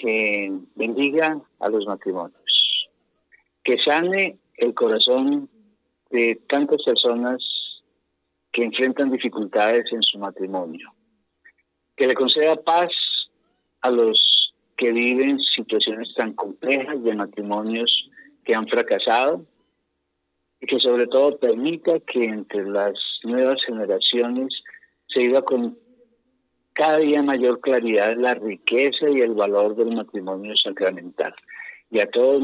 que bendiga a los matrimonios, que sane el corazón de tantas personas que enfrentan dificultades en su matrimonio, que le conceda paz a los que viven situaciones tan complejas de matrimonios que han fracasado, y que sobre todo permita que entre las nuevas generaciones se viva con cada día mayor claridad la riqueza y el valor del matrimonio sacramental. Y a todos